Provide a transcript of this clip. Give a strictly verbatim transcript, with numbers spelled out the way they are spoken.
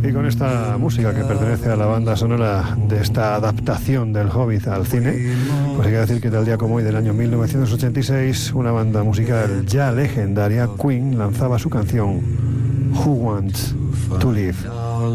Y con esta música que pertenece a la banda sonora de esta adaptación del Hobbit al cine, pues hay que decir que tal día como hoy del año mil novecientos ochenta y seis, una banda musical ya legendaria, Queen, lanzaba su canción Who Wants to Live.